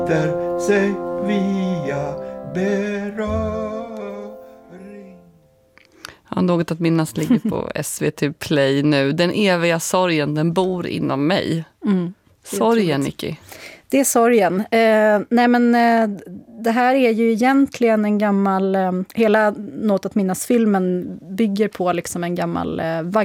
Där sig via beröring. Ja, något att minnas ligger på SVT Play nu. Den eviga sorgen, den bor inom mig. Sorgen, Nicky. Det är sorgen. Det här är ju egentligen en gammal... hela Något att minnas-filmen bygger på liksom en gammal